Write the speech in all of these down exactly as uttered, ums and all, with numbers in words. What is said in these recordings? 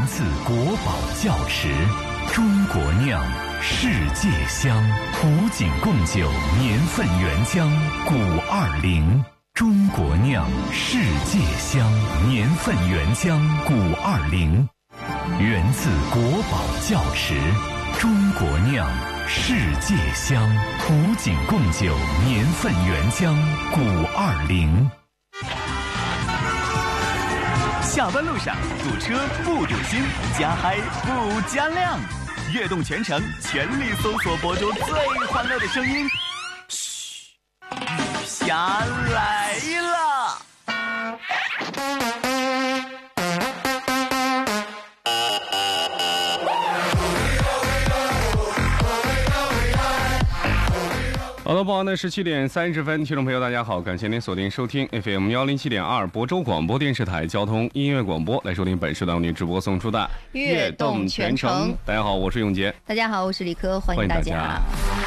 自国宝窖池，中国酿，世界香。古井贡酒年份原浆古二零，中国酿，世界香，年份原浆古二零，源自国宝窖池，中国酿，世界香。古井贡酒年份原浆古二零。 下班路上堵车不堵心，加嗨不加量，悦动全程全力搜索博主最欢乐的声音。嘘，雨霞来了。 好的，傍晚的十七点三十分，听众朋友大家好，感谢您锁定收听 F M 幺零七点二亳州广播电视台交通音乐广播，来收听本时段为您直播送出的悦动全程。 大家好，我是永杰。 大家好，我是李科，欢迎大家。大家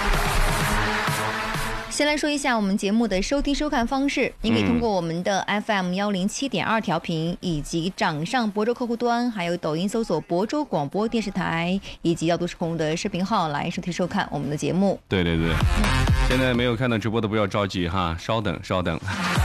先来说一下我们节目的收听收看方式，您可以通过我们的 F M 幺零七点二调频，以及掌上亳州客户端，还有抖音搜索亳州广播电视台，以及要都市空的视频号来收听收看我们的节目。 对对对。现在没有看到直播的不要着急哈，稍等稍等。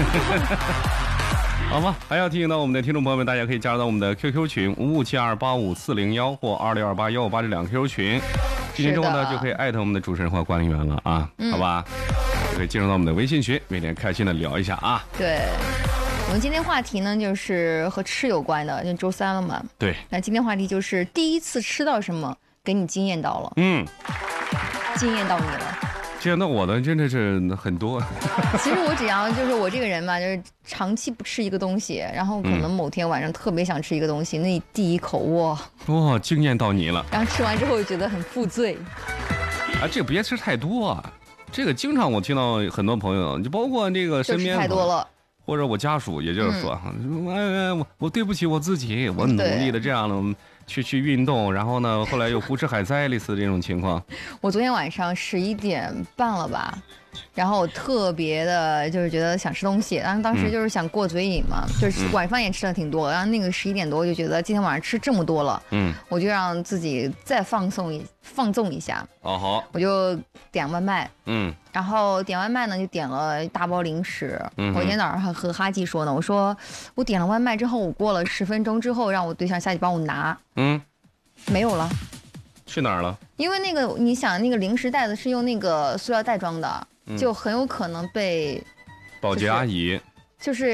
好吗？还要提醒到我们的听众朋友们，大家可以加入到我们的 Q Q 群五五七二八五四零幺或二六二八幺五八这两个 Q Q 群，进群之后呢就可以艾特我们的主持人或管理员了啊，嗯、好吧？就可以进入到我们的微信群，每天开心的聊一下啊。 对，我们今天话题呢就是和吃有关的，就周三了嘛。 对。 那今天话题就是第一次吃到什么给你惊艳到了？ 嗯， 惊艳到你了。 见到我的真的是很多。 其实我只要就是我这个人嘛，就是长期不吃一个东西，然后可能某天晚上特别想吃一个东西，嗯、那第一口哇哇惊艳到你了。 然后吃完之后就觉得很负罪。 啊，这个别吃太多啊！这个经常我听到很多朋友，就包括这个身边太多了， 或者我家属，也就是说，嗯、哎哎，我我对不起我自己，我努力的这样了。去去运动，然后呢，后来又胡吃海塞，类似这种情况。 我昨天晚上十一点半了吧，然后我特别的就是觉得想吃东西，然后当时就是想过嘴瘾嘛，嗯、就是晚饭也吃了挺多，然后那个十一点多我就觉得今天晚上吃这么多了，嗯，我就让自己再放松一放纵一下。 哦好， 我就点外卖， 嗯， 然后点外卖呢就点了一大包零食。嗯，我今天早上还和哈记说呢，我说我点了外卖之后，我过了十分钟之后让我对象下去帮我拿，嗯，没有了。 去哪儿了？ 因为那个你想那个零食袋子是用那个塑料袋装的，嗯、就很有可能被保洁阿姨就是、就是、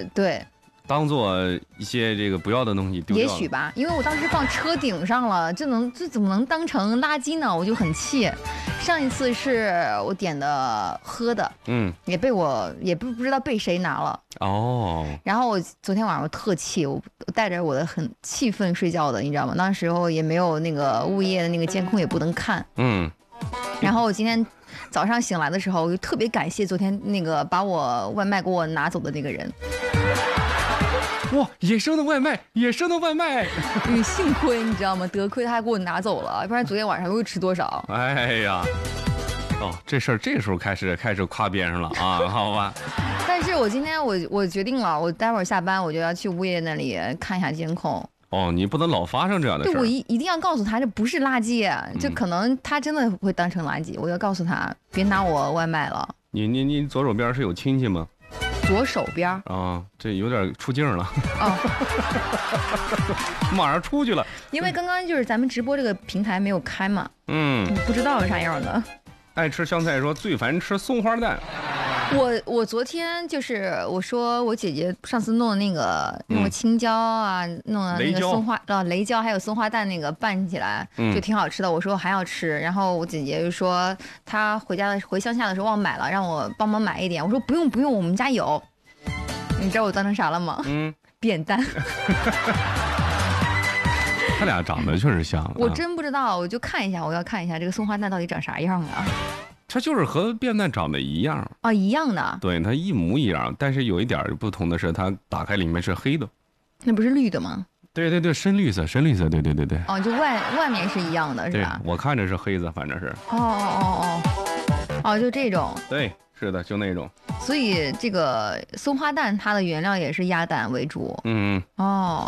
对当做一些这个不要的东西丢掉。 也许吧，因为我当时放车顶上了，这能这怎么能当成垃圾呢？我就很气。上一次是我点的喝的，嗯，也被我也不不知道被谁拿了哦。然后我昨天晚上我特气，我带着我的很气愤睡觉的，你知道吗？那时候也没有那个物业的那个监控，也不能看，嗯。然后我今天早上醒来的时候，我就特别感谢昨天那个把我外卖给我拿走的那个人。 哇，野生的外卖，野生的外卖！ 你幸亏你知道吗？得亏他还给我拿走了，不然昨天晚上会吃多少？ 哎呀，哦，这事儿这时候开始开始夸边上了啊，好吧。 但是我今天我我决定了，我待会儿下班我就要去物业那里看一下监控。 哦，你不能老发生这样的事儿。 对，我一一定要告诉他，这不是垃圾，就可能他真的会当成垃圾。嗯、我要告诉他，别拿我外卖了。 你你你左手边是有亲戚吗？ 左手边啊，这有点出镜了。哦，马上出去了。 因为刚刚就是咱们直播这个平台没有开嘛，嗯，不知道是啥样的。 爱吃香菜说最烦吃松花蛋。 我我昨天就是我说我姐姐上次弄的那个弄个青椒啊，嗯、弄的那个松花啊雷椒还有松花蛋那个拌起来、嗯、就挺好吃的。我说还要吃，然后我姐姐就说她回家的回乡下的时候忘买了，让我帮忙买一点。我说不用不用，我们家有。你知道我当成啥了吗？嗯，扁担。 他俩长得确实像、啊。 我真不知道，我就看一下，我要看一下这个松花蛋到底长啥样啊。 它就是和扁担长得一样啊，一样的。 对，它一模一样，但是有一点不同的是，它打开里面是黑的。 那不是绿的吗？ 对对对，深绿色，深绿色，对对对对。 哦，就外外面是一样的，是吧？ 对，我看着是黑色，反正是。 哦哦哦哦，哦，就这种。 对，是的，就那种。 所以这个松花蛋它的原料也是鸭蛋为主。嗯。哦，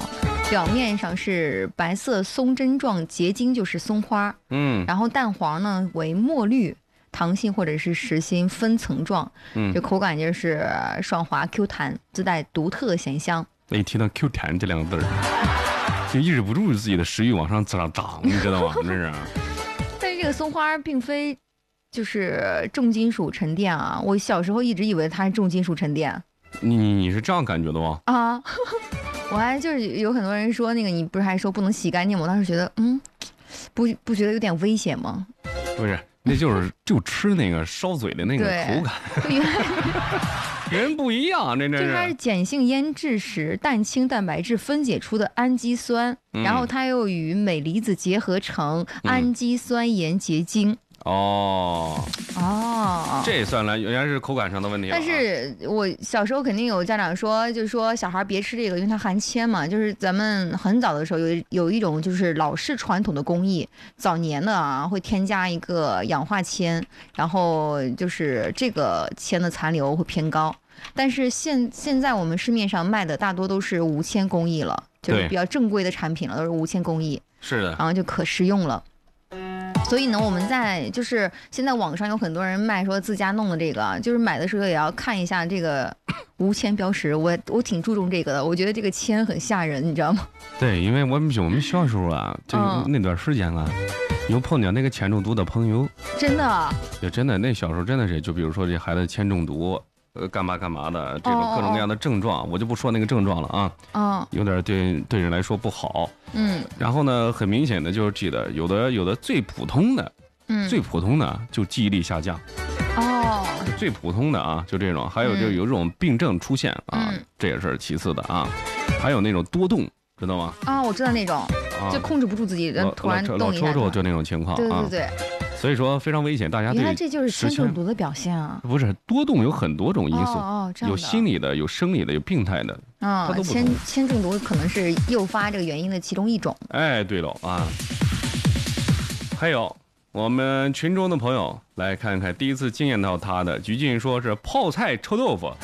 表面上是白色松针状结晶，就是松花。 嗯， 然后蛋黄呢为墨绿，糖心或者是实心分层状。嗯，这口感就是爽滑 Q 弹，自带独特的咸香。 一提到 Q 弹这两个字儿，就抑制不住自己的食欲往上涨涨，你知道吗？这是。 但是这个松花并非就是重金属沉淀啊，我小时候一直以为它是重金属沉淀。 你你你是这样感觉的吗？ 啊，我还就是有很多人说那个你不是还说不能洗干净吗？我当时觉得嗯，不不觉得有点危险吗？ 不是，那就是就吃那个烧嘴的那个口感。人不一样，这这是。 它是碱性腌制时蛋清蛋白质分解出的氨基酸，嗯、然后它又与镁离子结合成氨基酸盐结晶。嗯哦哦， 这算来原来是口感上的问题。 但是我小时候肯定有家长说，就是说小孩别吃这个，因为它含铅嘛。就是咱们很早的时候有有一种就是老式传统的工艺，早年的啊会添加一个氧化铅，然后就是这个铅的残留会偏高。但是现现在我们市面上卖的大多都是无铅工艺了，就是比较正规的产品了，都是无铅工艺。 是的， 然后就可食用了。所以呢，我们在就是现在网上有很多人卖说自家弄的这个，就是买的时候也要看一下这个无铅标识。我我挺注重这个的，我觉得这个铅很吓人，你知道吗？ 对，因为我们我们小时候啊，就那段时间啊，有碰见那个铅中毒的朋友， 真的， 就真的那小时候真的是，就比如说这孩子铅中毒。呃，干嘛干嘛的这种各种各样的症状，哦、我就不说那个症状了啊。 哦， 有点对对人来说不好。 嗯。 然后呢，很明显的就是记得有的有的最普通的，嗯，最普通的就记忆力下降。 哦。 最普通的啊，就这种，还有就有这种病症出现啊，嗯、这也是其次的啊。还有那种多动，知道吗？ 啊、哦，我知道那种，啊、就控制不住自己，突然动一下。 老抽抽就那种情况啊。 对对对。 所以说非常危险，大家对。 原来这就是铅中毒的表现啊！ 不是，多动有很多种因素， 哦哦、这样有心理的，有生理的，有病态的。 啊、哦，铅铅中毒可能是诱发这个原因的其中一种。 哎，对了啊，还有我们群中的朋友来看看，第一次惊艳到他的鞠婧说是泡菜臭豆腐。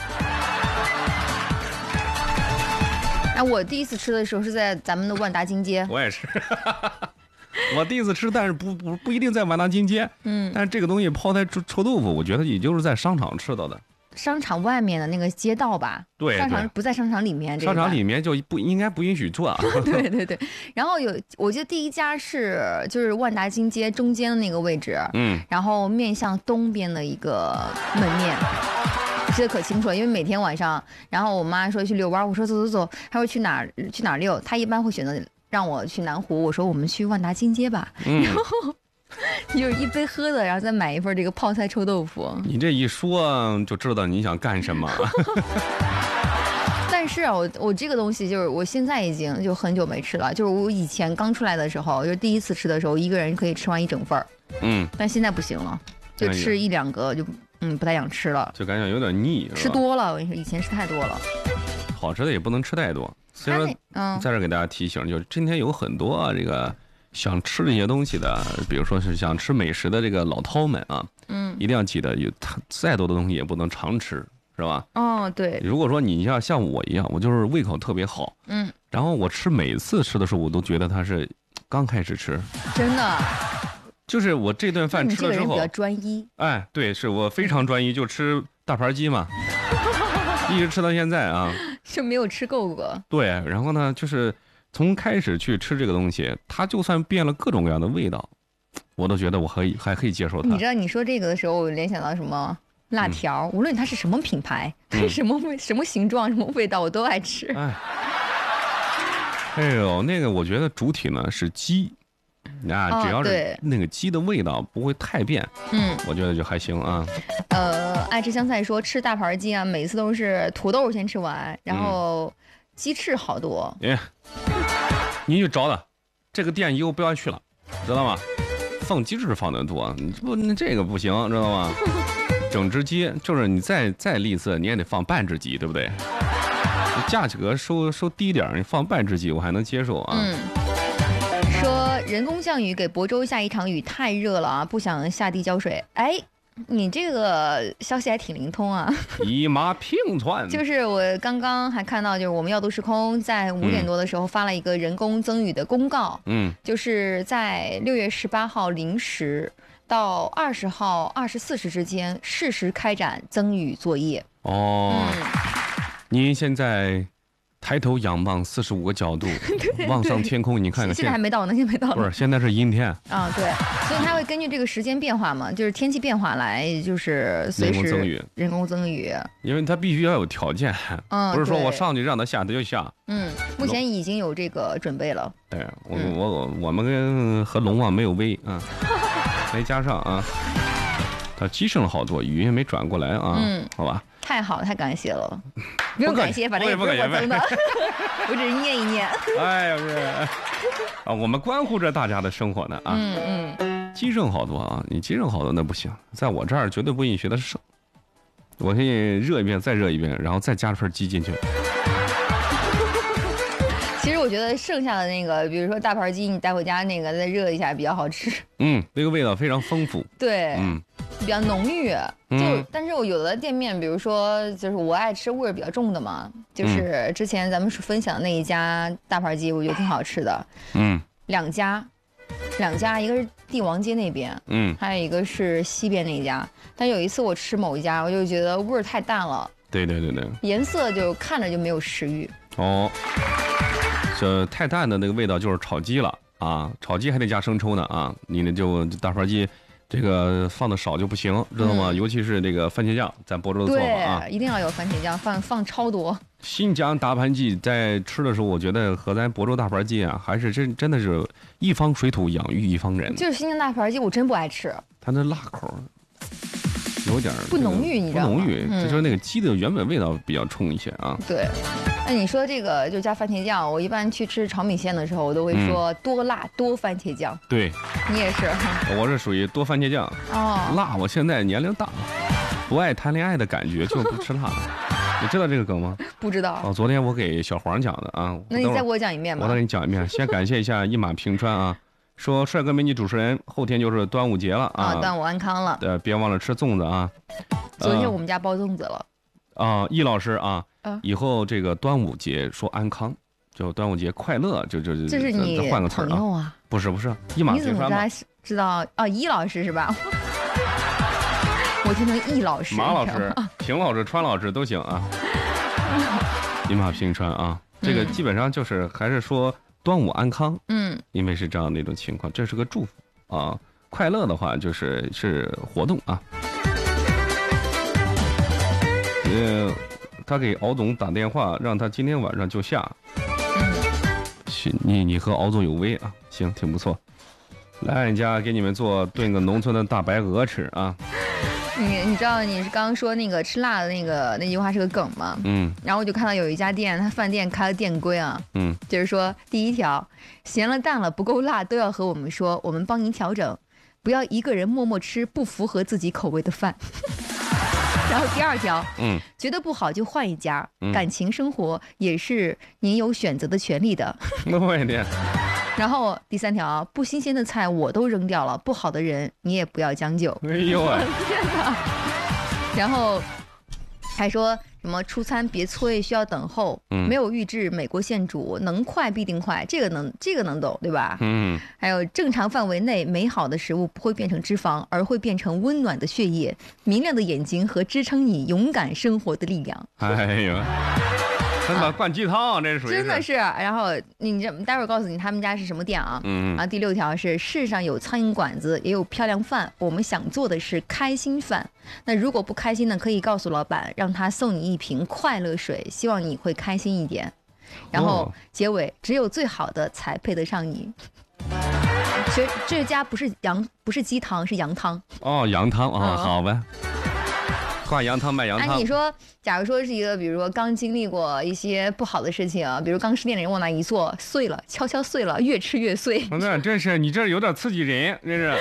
哎，我第一次吃的时候是在咱们的万达金街。 我也是。我第一次吃，但是不不不一定在万达金街，嗯，但是这个东西泡菜臭臭豆腐，我觉得也就是在商场吃到的， 商场外面的那个街道吧， 对， 商场不在商场里面， 商场里面就不应该不允许做， 对对对。然后有，我记得第一家是就是万达金街中间的那个位置，嗯，然后面向东边的一个门面。我记得可清楚了，因为每天晚上，然后我妈说去遛弯，我说走走走，她说去哪儿去哪儿遛，她一般会选择让我去南湖，我说我们去万达金街吧，嗯、然后就是一杯喝的，然后再买一份这个泡菜臭豆腐。 你这一说就知道你想干什么。 但是啊，我我这个东西就是我现在已经就很久没吃了，就是我以前刚出来的时候，就第一次吃的时候，一个人可以吃完一整份儿，嗯，但现在不行了，就吃一两个就嗯不太想吃了， 就感觉有点腻， 吃多了，我跟你说，以前吃太多了。 好吃的也不能吃太多。所以说，嗯，在这给大家提醒，就是今天有很多啊，这个想吃这些东西的，比如说是想吃美食的这个老饕们啊，嗯，一定要记得，有再多的东西也不能常吃，是吧？ 哦，对。 如果说你要像我一样，我就是胃口特别好，嗯，然后我吃每次吃的时候，我都觉得它是刚开始吃， 真的。 就是我这顿饭吃了之后， 比较专一。 哎，对，是我非常专一，就吃大盘鸡嘛，一直吃到现在啊。 是没有吃够过。 对，然后呢，就是从开始去吃这个东西，它就算变了各种各样的味道，我都觉得我可以还可以接受它。 你知道你说这个的时候，我联想到什么？辣条，嗯、无论它是什么品牌，它是什么味、嗯、什么形状、什么味道，我都爱吃。 哎，哎呦，那个我觉得主体呢是鸡。啊，只要是那个鸡的味道不会太变，嗯，我觉得就还行啊。 呃，爱吃香菜说吃大盘鸡啊，每次都是土豆先吃完，然后鸡翅好多。 哎、嗯，你就找他，这个店以后不要去了，知道吗？放鸡翅放的多，你不那这个不行，知道吗？整只鸡就是你再再吝啬，你也得放半只鸡，对不对？价格收收低点，你放半只鸡我还能接受啊。嗯。 说人工降雨给亳州下一场雨太热了啊，不想下地浇水。哎， 你这个消息还挺灵通啊！ 一马平川。 就是我刚刚还看到，就是我们药都时空在五点多的时候发了一个人工增雨的公告，嗯，就是在六月十八号零时到二十号二十四时之间适时开展增雨作业。 哦，嗯、您现在抬头仰望四十五个角度，望上天空，你看看， 现在还没到呢，现在没到呢。 不是，现在是阴天。 啊，对，所以它会根据这个时间变化嘛，就是天气变化来，就是随时人工增雨， 人工增雨。 因为它必须要有条件， 嗯， 不是说我上去让它下它就下。 嗯，目前已经有这个准备了。 对，我我我我们跟和龙王没有威啊，没加上啊，它积剩了好多，语音没转过来啊，嗯，好吧。 太好，太感谢了，不用感谢，反正也不是我增的，我只是念一念。 哎呀，不是啊，我们关乎着大家的生活呢啊。嗯嗯，积剩好多啊，你积剩好多那不行，在我这儿绝对不允许它剩，我可以热一遍，再热一遍，然后再加份鸡进去。 其实我觉得剩下的那个，比如说大盘鸡，你带回家那个再热一下比较好吃。 嗯，那个味道非常丰富。 对，嗯。比较浓郁，就、嗯、但是我有的店面，比如说就是我爱吃味儿比较重的嘛，就是之前咱们分享的那一家大盘鸡，我觉得挺好吃的。嗯，两家，两家，一个是帝王街那边，嗯，还有一个是西边那一家。但有一次我吃某一家，我就觉得味儿太淡了。 对对对对， 颜色就看着就没有食欲。 哦，这太淡的那个味道就是炒鸡了啊，炒鸡还得加生抽呢啊，你那就大盘鸡。这个放的少就不行，知道吗？嗯、尤其是这个番茄酱，咱亳州的做法啊， 对，一定要有番茄酱，放放超多。 新疆大盘鸡在吃的时候，我觉得和咱亳州大盘鸡啊，还是真真的是一方水土养育一方人。 就是新疆大盘鸡，我真不爱吃， 它那辣口有点不浓郁，你知道吗？ 不浓郁，嗯、就是那个鸡的原本味道比较冲一些啊。 对。那你说这个就加番茄酱，我一般去吃炒米线的时候，我都会说多辣多番茄酱。 对， 你也是。 我是属于多番茄酱。哦。辣，我现在年龄大了，不爱谈恋爱的感觉就不吃辣了。你知道这个梗吗？ 不知道。 哦，昨天我给小黄讲的啊。 那你再给我讲一遍吧。 我再给你讲一遍。先感谢一下一马平川啊，说帅哥美女主持人，后天就是端午节了啊， 啊端午安康了。 对，别忘了吃粽子啊。 昨天我们家包粽子了。 啊，易老师啊。以后这个端午节说安康，就端午节快乐，就就就这是你换个词啊，啊不是不是，一马平川嘛。 你怎么知道？哦，易老师是吧？我听成易老师、 马老师、平老师、川老师都行啊。一马平川啊，这个基本上就是还是说端午安康，嗯，因为是这样的一种情况，这是个祝福啊。快乐的话就是是活动啊。呃。他给敖总打电话，让他今天晚上就下。行，你你和敖总有威啊，行，挺不错。来俺家给你们做炖个农村的大白鹅吃啊。 你你知道你是刚刚说那个吃辣的那个那句话是个梗吗？嗯。然后我就看到有一家店，他饭店开了店规啊，嗯，就是说第一条，咸了淡了不够辣都要和我们说，我们帮您调整，不要一个人默默吃不符合自己口味的饭。然后第二条，嗯，觉得不好就换一家，嗯、感情生活也是您有选择的权利的。 对的。 然后第三条，不新鲜的菜我都扔掉了，不好的人你也不要将就。 哎呦啊！ 天哪！然后还说什么出餐别催，需要等候，嗯、没有预制，美国现煮，能快必定快，这个能这个能懂对吧？嗯。还有正常范围内，美好的食物不会变成脂肪，而会变成温暖的血液、明亮的眼睛和支撑你勇敢生活的力量。 哎呦，真的灌鸡汤，这是属于真的是。然后你这待会儿告诉你他们家是什么店啊？嗯。然后第六条是世上有苍蝇馆子，也有漂亮饭，我们想做的是开心饭。那如果不开心呢，可以告诉老板，让他送你一瓶快乐水，希望你会开心一点。然后结尾，只有最好的才配得上你。这这家不是羊，不是鸡汤，是羊汤。 哦，羊汤啊，嗯、好呗。挂羊汤卖羊汤。 哎，你说，假如说是一个，比如说刚经历过一些不好的事情，比如刚失恋的人往那一坐，碎了，悄悄碎了，越吃越碎。 那真是你这有点刺激人，真是。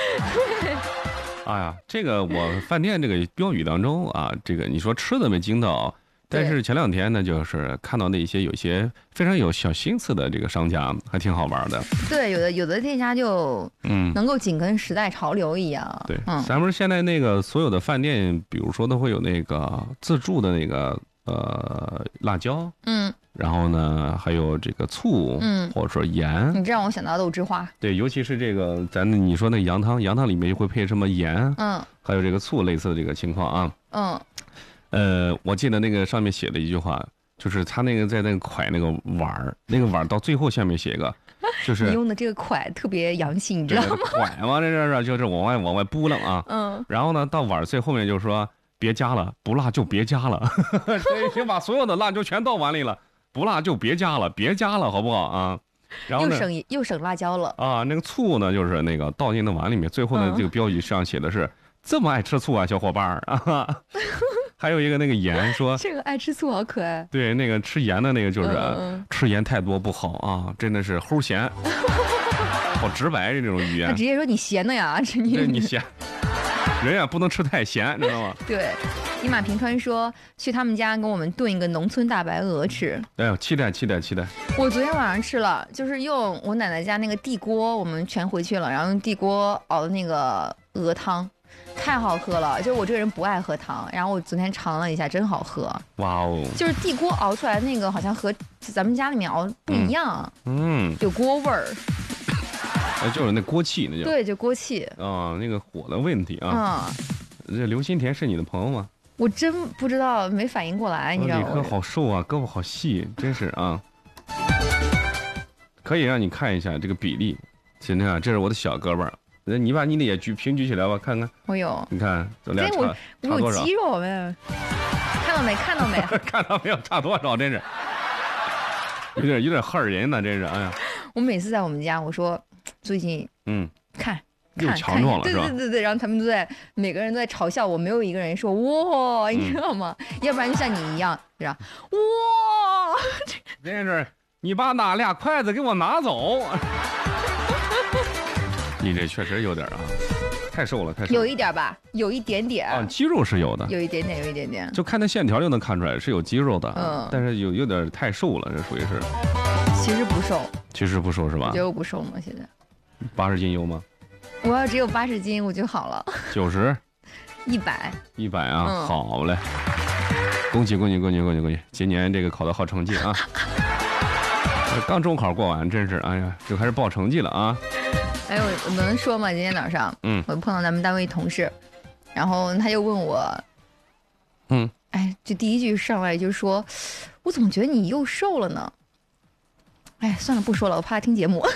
哎呀，这个我饭店这个标语当中啊，这个你说吃的没惊到， 但是前两天呢，就是看到那些有些非常有小心思的这个商家，还挺好玩的。 对，有的有的店家就嗯，能够紧跟时代潮流一样。 对，嗯，咱们现在那个所有的饭店，比如说都会有那个自助的那个呃辣椒，嗯，然后呢还有这个醋，嗯，或者说盐。 你这让我想到豆汁花。 对，尤其是这个咱你说那个羊汤，羊汤里面就会配什么盐，嗯，还有这个醋类似的这个情况啊，嗯。呃，我记得那个上面写了一句话，就是他那个在那个蒯那个碗儿，那个碗到最后下面写个，就是你用的这个蒯特别洋气，你知道吗？ 蒯嘛，这是就是往外往外拨楞啊。嗯。然后呢，到碗最后面就是说别加了，不辣就别加了，已经把所有的辣椒全倒碗里了，不辣就别加了，别加了，好不好啊？然后又省又省辣椒了啊。那个醋呢，就是那个倒进的碗里面，最后呢、嗯、这个标语上写的是这么爱吃醋啊，小伙伴儿啊。还有一个那个盐说， 这个爱吃醋好可爱。 对，那个吃盐的那个就是、嗯、吃盐太多不好啊，真的是齁咸，好直白这种语言。 他直接说你咸的呀， 你对你咸，人呀不能吃太咸，知道吗？ 对，一马平川说去他们家给我们炖一个农村大白鹅吃。 哎呦，期待期待期待！ 我昨天晚上吃了，就是用我奶奶家那个地锅，我们全回去了，然后用地锅熬的那个鹅汤。太好喝了，就是我这个人不爱喝汤，然后我昨天尝了一下，真好喝。哇哦！就是地锅熬出来的那个，好像和咱们家里面熬不一样。嗯，有锅味儿。 哎，就是那锅气，那就对，就锅气啊，那个火的问题啊。嗯，这刘新田是你的朋友吗？ 我真不知道，没反应过来，你知道吗？ 李科好瘦啊，胳膊好细，真是啊。可以让你看一下这个比例，今天啊，这是我的小胳膊。你把你的也举平举起来吧，看看。 我有。 你看，这俩差我差多少？ 我有肌肉没？看到没？看到没？ 看到没有？差多少？真是，有点有点吓人呢，真是。哎呀， 我每次在我们家，我说最近嗯看又强壮了是吧？ 对对对对，然后他们都在每个人都在嘲笑我，没有一个人说哇，你知道吗？嗯、要不然就像你一样，对吧？哇， 真是，你把那俩筷子给我拿走。你这确实有点啊，太瘦了，太瘦了。 有一点吧，有一点点啊，肌肉是有的， 有一点点，有一点点。 就看那线条就能看出来是有肌肉的，嗯，但是有有点太瘦了，这属于是。 其实不瘦， 其实不瘦是吧？ 觉得我不瘦吗？现在八十斤有吗？ 我要只有八十斤我就好了。 九十， 一百， 一百啊，嗯、好嘞！恭喜恭喜恭喜恭喜恭喜！今年这个考的好成绩啊！刚中考过完，真是哎呀，就开始报成绩了啊！ 哎，我我能说吗？今天早上，嗯，我碰到咱们单位同事，然后他又问我，嗯，哎，就第一句上来就说，我怎么觉得你又瘦了呢？哎，算了，不说了，我怕他听节目。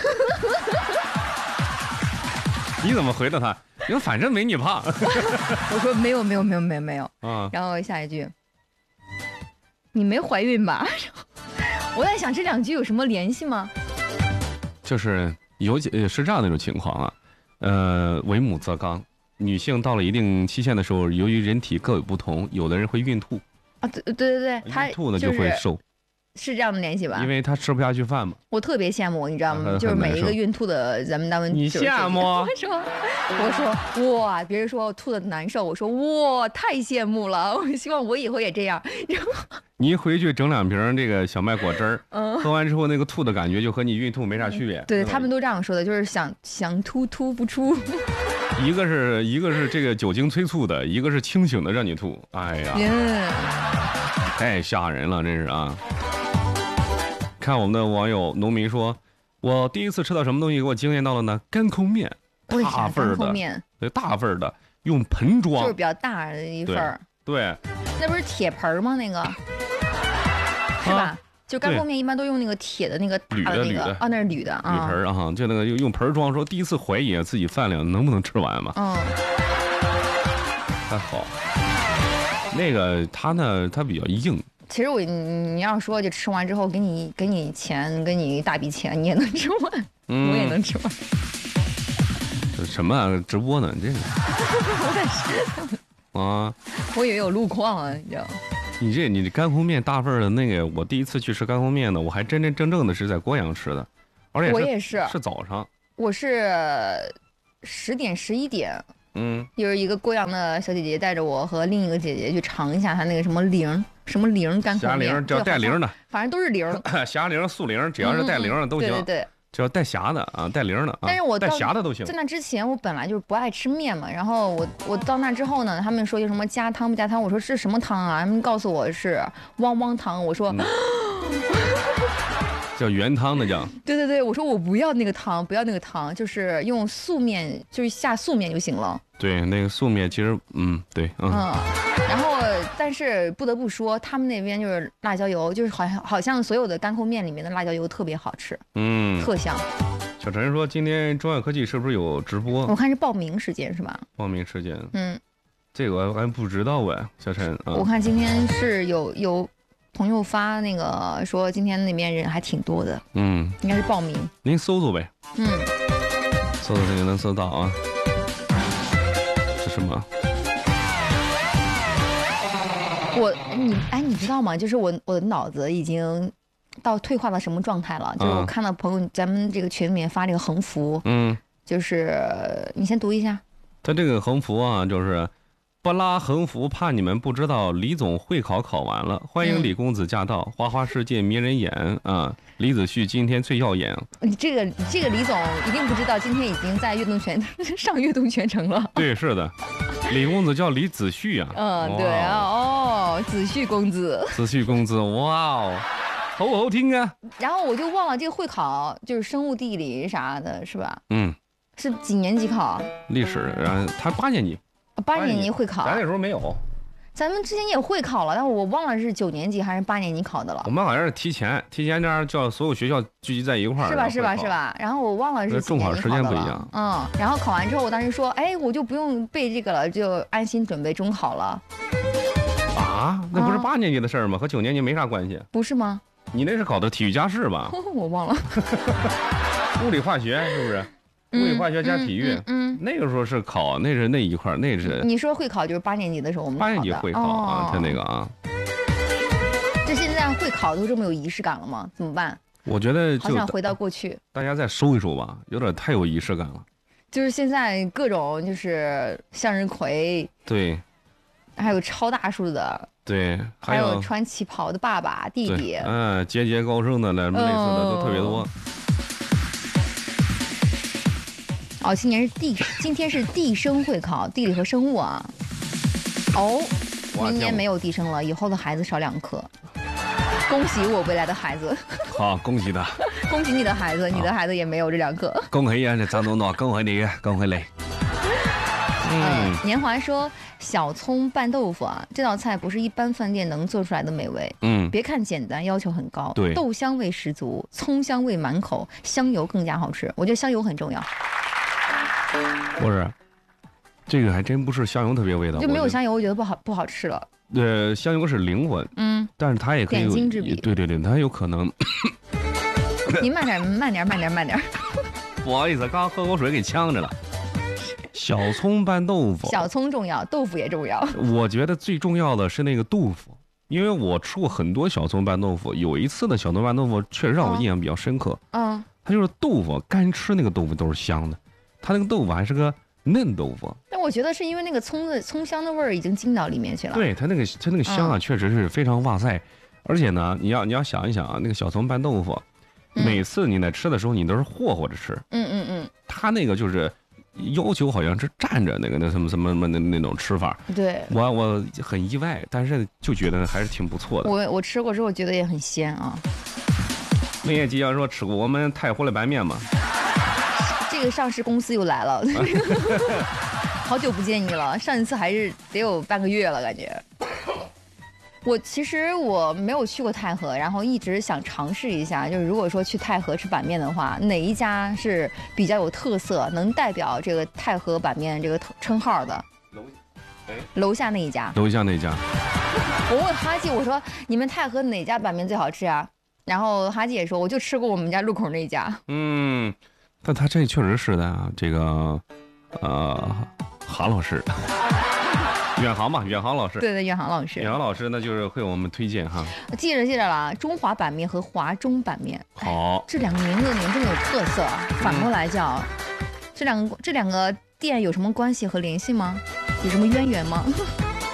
你怎么回的他？因为反正没你胖。 我说没有没有没有没有没有啊。然后下一句，你没怀孕吧？我在想这两句有什么联系吗？ 就是有是这样的一种情况啊，呃，为母则刚，女性到了一定期限的时候，由于人体各有不同，有的人会孕吐啊，对对对对，她孕吐呢就会瘦。 是这样的联系吧？ 因为他吃不下去饭嘛。 我特别羡慕，你知道吗？就是每一个孕吐的，咱们单位你羡慕？ 我说，我说哇，别人说我吐的难受，我说哇，太羡慕了。我希望我以后也这样。 你一回去整两瓶这个小麦果汁儿，嗯，喝完之后那个吐的感觉就和你孕吐没啥区别。 对，他们都这样说的，就是想想吐吐不出。 一个是一个是这个酒精催促的，一个是清醒的让你吐。哎呀， yeah. 太吓人了，真是啊。看我们的网友农民说，我第一次吃到什么东西给我惊艳到了呢？干扣面，大份儿的，对，大份儿的，用盆装， 就是比较大的一份儿。 对， 那不是铁盆吗？那个是吧？啊、就干扣面一般都用那个铁的那个大的那个啊，那是铝的啊， 铝盆啊，就那个用用盆装。说第一次怀疑自己饭量能不能吃完嘛？嗯，还好。那个它呢，它比较硬。 其实我你你要说就吃完之后给你给你钱给你一大笔钱你也能吃完，嗯、我也能吃完。 什么、啊、直播呢？这个我在吃啊！我以为有路况啊，你知道吗？ 你这你这干扣面大份的那个，我第一次去吃干扣面呢，我还真真正正的是在郭阳吃的，而且我也是是早上， 我是十点十一点。嗯，就是一个郭阳的小姐姐带着我和另一个姐姐去尝一下她那个什么零什么零干口面， 虾零只要带零的， 反正都是零。 虾零、素零，只要是带零的都行。 对对对。 只要带虾的啊，带零的啊， 但是我带虾的都行。 在那之前，我本来就是不爱吃面嘛，然后我我到那之后呢，他们说有什么加汤不加汤，我说是什么汤啊？他们告诉我是汪汪汤，我说、嗯、 叫原汤的叫。 对对对，我说我不要那个汤，不要那个汤，就是用素面，就是下素面就行了。 对，那个素面其实嗯对嗯。 嗯，然后但是不得不说，他们那边就是辣椒油，就是好像好像所有的干扣面里面的辣椒油特别好吃，嗯，特香。 小陈说今天中药科技是不是有直播？ 我看是报名时间是吧？ 报名时间， 嗯， 这个我还不知道哎，小陈、啊。 我看今天是有有朋友发那个说今天那边人还挺多的，嗯，应该是报名。 您搜搜呗，嗯，搜搜肯定能搜到啊。是什么？ 我你哎，你知道吗？就是我我的脑子已经到退化到什么状态了？就是我看到朋友咱们这个群里面发这个横幅，嗯，就是你先读一下。 他这个横幅啊，就是不拉横幅，怕你们不知道，李总会考考完了，欢迎李公子驾到，嗯、花花世界迷人眼啊！李子旭今天最耀眼。 你这个这个李总一定不知道，今天已经在悦动全上悦动全程了。 对，是的，李公子叫李子旭啊。 嗯，对啊，哦，子旭公子。 子旭公子，哇哦，好好听啊。 然后我就忘了这个会考就是生物地理啥的，是吧？嗯。是几年级考？ 历史，然后他八年级。 八年级会考。 咱那时候没有。 咱们之前也会考了，但我忘了是九年级还是八年级考的了。 我们好像是提前，提前这样叫所有学校聚集在一块儿， 是吧？是吧？是吧？然后我忘了是重考时间不一样。 嗯，然后考完之后，我当时说，哎，我就不用背这个了，就安心准备中考了。 啊？那不是八年级的事儿吗？和九年级没啥关系。 不是吗？ 你那是考的体育加试吧？ 我忘了。 物理化学是不是？物理化学加体育，嗯，嗯嗯那个时候是考，那是那一块，那是你说会考就是八年级的时候我们八年级会考啊，他、哦、那个啊。 这现在会考都这么有仪式感了吗？怎么办？ 我觉得就好想回到过去， 大家再收一收吧，有点太有仪式感了。 就是现在各种就是向日葵， 对， 还有超大数的， 对， 还有穿旗袍的爸爸弟弟， 嗯，节节高升的那类似的都特别多。 哦，今年是地，今天是地生会考，地理和生物啊。哦，明年没有地生了，以后的孩子少两科。恭喜我未来的孩子。 好，恭喜他。 恭喜你的孩子，你的孩子也没有这两科。 恭喜呀，这张总统，恭喜你，恭喜你。 嗯，年华说小葱拌豆腐啊，这道菜不是一般饭店能做出来的美味。嗯，别看简单，要求很高。 对， 豆香味十足，葱香味满口，香油更加好吃。我觉得香油很重要。 不是，这个还真不是香油特别味道， 就没有香油，我觉得不好不好吃了。 呃，香油是灵魂，嗯，但是它也可以点睛之笔。 对对对，它有可能。 你慢点，慢点，慢点，慢点。 不好意思，刚喝口水给呛着了。小葱拌豆腐， 小葱重要，豆腐也重要。 我觉得最重要的是那个豆腐，因为我吃过很多小葱拌豆腐，有一次的小葱拌豆腐确实让我印象比较深刻。嗯，它就是豆腐干吃那个豆腐都是香的。它那个豆腐还是个嫩豆腐， 但我觉得是因为那个葱的葱香的味儿已经进到里面去了。 对，它那个它那个香啊，嗯、确实是非常哇塞。而且呢，你要你要想一想啊，那个小葱拌豆腐，嗯、每次你在吃的时候，你都是霍霍着吃。嗯嗯嗯。它那个就是要求好像是蘸着那个那什么什么什么那那种吃法。 对。 我我很意外，但是就觉得还是挺不错的。 我我吃过之后觉得也很鲜啊。 那也即将说吃过我们太湖的白面嘛。 这个上市公司又来了，好久不见你了。上一次还是得有半个月了，感觉。我其实我没有去过太和，然后一直想尝试一下，就是如果说去太和吃板面的话，哪一家是比较有特色，能代表这个太和板面这个称号的？楼，哎，楼下那一家。 楼下那一家。 我问哈记，我说你们太和哪家板面最好吃啊？然后哈记也说，我就吃过我们家路口那一家。嗯。 但他这确实是的啊，这个，呃，韩老师，远航嘛，远航老师， 对对，远航老师， 远航老师那就是会我们推荐哈。 记着记着了，中华板面和华中板面， 好， 这两个名字你们这么有特色啊。反过来叫，嗯、这两个这两个店有什么关系和联系吗？有什么渊源吗？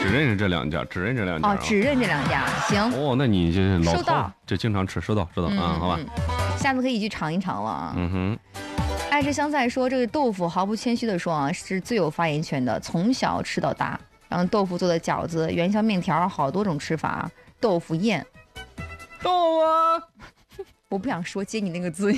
只认识这两家，只认这两家。 哦，只认这两家，行。 哦，那你这老收到， 这经常吃，收到，收到啊，好吧。 下次可以去尝一尝了啊。 嗯哼。 爱吃香菜说，这个豆腐毫不谦虚的说啊，是最有发言权的，从小吃到大。然后豆腐做的饺子、元宵面条，好多种吃法。豆腐宴， 豆啊！ 我不想说接你那个字。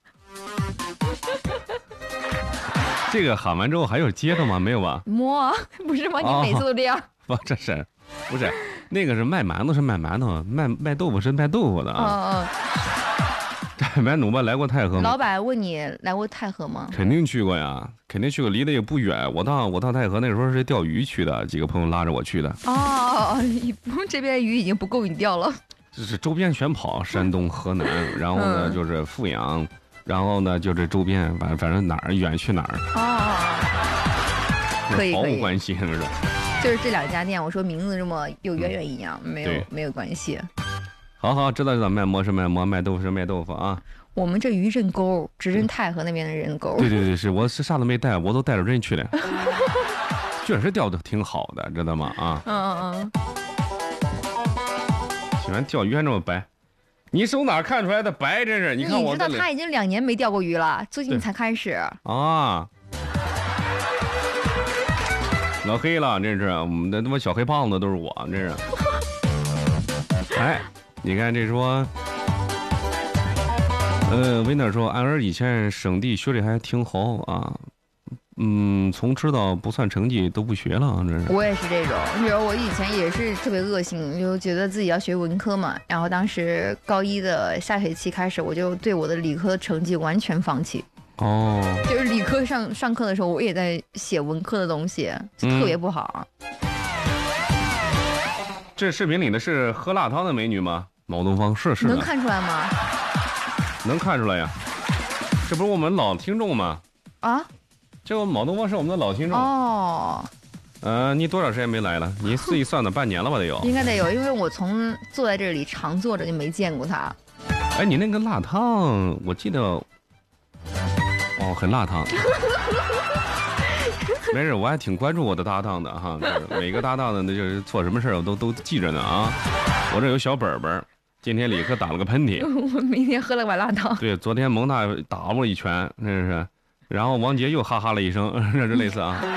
这个喊完之后还有接的吗？没有吧？ 摸，不是吗？你每次都这样。 不，这是，不是，那个是卖馒头是卖馒头，卖卖豆腐是卖豆腐的啊。嗯嗯。这买努吧来过太和吗？ 老板问你来过太和吗？ 肯定去过呀，肯定去过，离得也不远。我到我到太和那时候是钓鱼去的，几个朋友拉着我去的。 哦，这边鱼已经不够你钓了。 就是周边全跑，山东、河南，然后呢、嗯、就是阜阳，然后呢就是周边，反正反正哪儿远去哪儿。 哦，可以可以。 毫无关系，是不是？ 就是这两家店，我说名字这么有渊源一样，嗯、没有没有关系。 好好，知道知道，卖馍是卖馍，卖豆腐是卖豆腐啊。 我们这鱼认沟，只认太和那边的认沟。 对对对，是我是啥都没带，我都带着人去的。确实钓的挺好的，知道吗？啊。嗯嗯嗯。喜欢钓鱼还这么白，你手哪看出来的白？真是，你看我。 你知道他已经两年没钓过鱼了，最近才开始。 啊。老黑了，真是，我们的他妈小黑胖子都是我，真是。哎。你看这说，呃，维娜说，俺儿以前省地学的还挺好啊，嗯，从知道不算成绩都不学了，这是。 我也是这种，比如我以前也是特别恶性，就觉得自己要学文科嘛，然后当时高一的下学期开始，我就对我的理科成绩完全放弃。 哦。 就是理科上上课的时候，我也在写文科的东西，就特别不好。嗯、 这视频里的是喝辣汤的美女吗？毛东方是是的， 能看出来吗？ 能看出来呀，这不是我们老听众吗？ 啊， 这个毛东方是我们的老听众哦。 呃，你多少时间没来了？你自己算的半年了吧？得有， 应该得有，因为我从坐在这里常坐着就没见过他。 哎，你那个辣汤，我记得，哦，很辣汤。没事，我还挺关注我的搭档的哈，每个搭档的那就是做什么事儿我都都记着呢啊。我这有小本本，今天李克打了个喷嚏， 我明天喝了碗辣汤。 对，昨天蒙大打我一拳，真是，然后王杰又哈哈了一声，这是类似啊。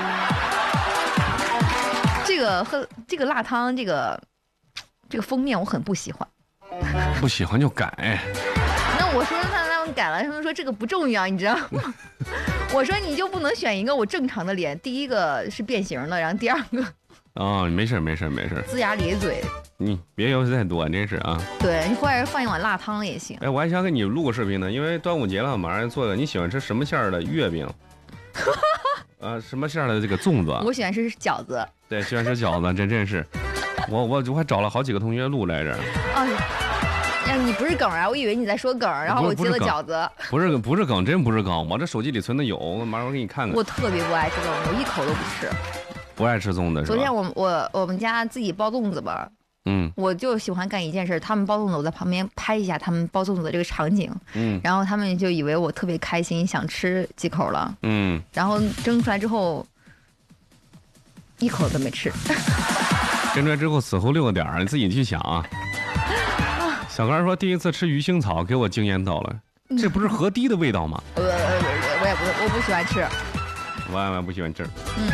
这个喝这个辣汤，这个这个封面我很不喜欢。 不喜欢就改。 那我说他他们改了，他们说这个不重要，你知道吗？我说你就不能选一个我正常的脸，第一个是变形的，然后第二个。 哦，没事没事没事， 龇牙咧嘴。 你别要求太多，真是啊。 对，你或者放一碗辣汤也行。 哎，我还想给你录个视频呢，因为端午节了，马上做个你喜欢吃什么馅儿的月饼？啊，什么馅儿的这个粽子？ 我喜欢吃饺子。 对，喜欢吃饺子，真真是。我我我还找了好几个同学录来着。 啊，呀，你不是梗啊？我以为你在说梗，然后我接了饺子。 不是不是梗，真不是梗，我这手机里存的有，我马上给你看看。 我特别不爱吃粽子，我一口都不吃。 不爱吃粽子是吧？ 昨天我我我们家自己包粽子吧，嗯，我就喜欢干一件事，他们包粽子，我在旁边拍一下他们包粽子的这个场景，嗯，然后他们就以为我特别开心，想吃几口了，嗯，然后蒸出来之后，一口都没吃。 蒸出来之后死后六个点儿，你自己去想啊。小刚说第一次吃鱼腥草给我惊艳到了，这不是河堤的味道吗？ 呃，我也不我不喜欢吃。 万万不喜欢吃。 嗯。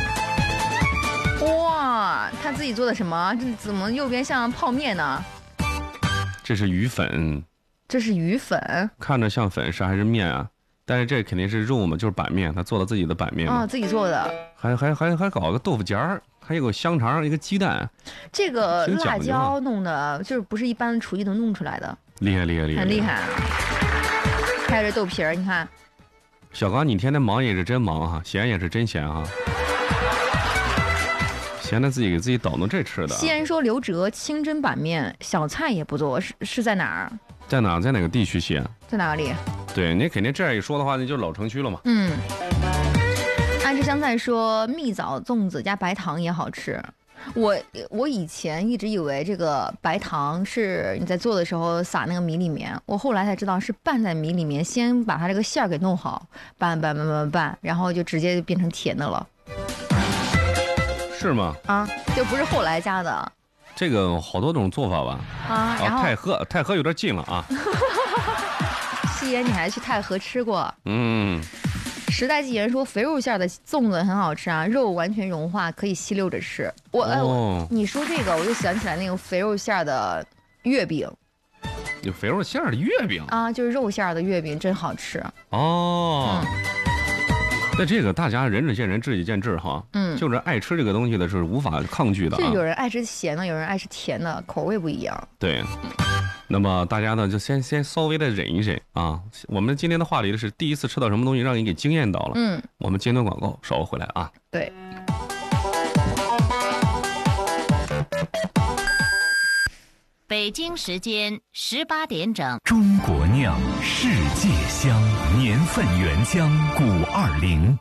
哇，他自己做的什么？这怎么右边像泡面呢？ 这是鱼粉。 这是鱼粉。看着像粉是还是面啊？但是这肯定是肉嘛，就是板面，他做了自己的板面嘛。 啊，自己做的。 还还还还搞个豆腐夹儿，还有个香肠，一个鸡蛋。 这个辣椒弄的，就是不是一般厨艺能弄出来的。 厉害厉害厉害！ 很厉害啊！还有这豆皮儿，你看。 小刚，你天天忙也是真忙哈，闲也是真闲哈。闲的自己给自己捣弄这吃的。 西安说刘哲清蒸板面，小菜也不做，是是在哪儿？ 在哪？在哪个地区？西安？ 在哪里？ 对，你肯定这样一说的话，那就是老城区了嘛。 嗯。安吃香菜说蜜枣粽子加白糖也好吃。我我以前一直以为这个白糖是你在做的时候撒那个米里面，我后来才知道是拌在米里面，先把它这个馅儿给弄好，拌拌拌拌拌，然后就直接就变成甜的了。 是吗？ 啊，就不是后来加的。 这个好多种做法吧？ 啊，然后太和太和有点近了啊。 夕颜，你还去太和吃过？ 嗯。 时代纪元说肥肉馅的粽子很好吃啊，肉完全融化，可以吸溜着吃。我哎、哦，你说这个我就想起来那个肥肉馅的月饼。 有肥肉馅的月饼啊，就是肉馅的月饼，真好吃。 哦。嗯，那这个大家仁者见仁，智者见智哈。嗯，就是爱吃这个东西的是无法抗拒的啊。 就有人爱吃咸的，有人爱吃甜的，口味不一样。 对。那么大家呢，就先先稍微的忍一忍啊。我们今天的话题是第一次吃到什么东西让你给惊艳到了。嗯，我们间段广告，稍后回来啊。 对。 北京时间十八点整。 中国酿，世界香，年份原浆古二零。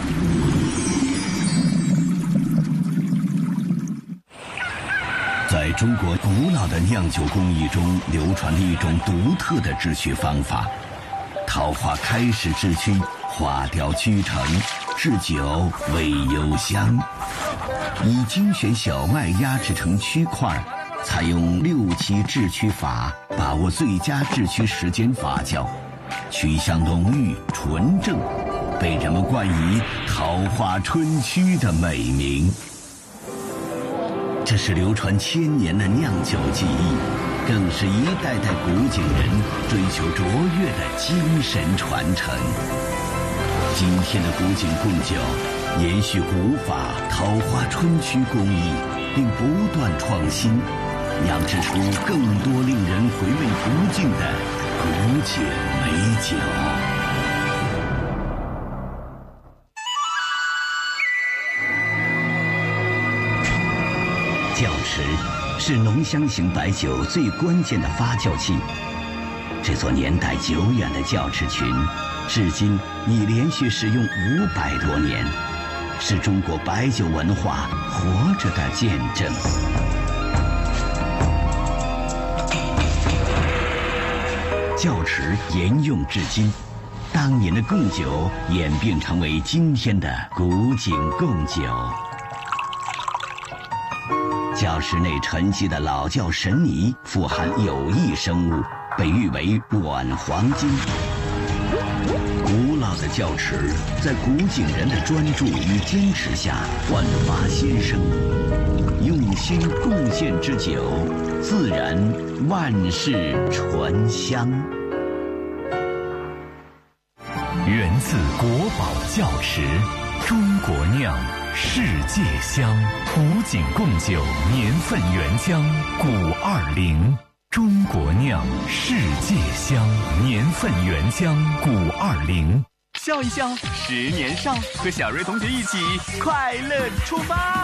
在中国古老的酿酒工艺中，流传了一种独特的制曲方法。桃花开时制曲，花雕曲成，制酒味幽香。以精选小麦压制成曲块，采用六期制曲法，把握最佳制曲时间发酵，曲香浓郁纯正，被人们冠以桃花春曲的美名。这是流传千年的酿酒技艺，更是一代代古井人追求卓越的精神传承。今天的古井贡酒延续古法桃花春曲工艺，并不断创新，酿制出更多令人回味不尽的古井美酒。窖池是浓香型白酒最关键的发酵器。这座年代久远的窖池群，至今已连续使用五百多年，是中国白酒文化活着的见证。窖池沿用至今，当年的贡酒演变成为今天的古井贡酒。窖池内沉积的老窖神泥富含有益生物，被誉为软黄金。古老的窖池在古井人的专注与坚持下焕发新生，用心贡献之酒，自然万世醇香。 源自国宝窖池，中国酿，世界香，古井贡酒年份原浆古二零。中国酿，世界香，年份原浆古二零。 笑一笑，十年少，和小瑞同学一起快乐出发。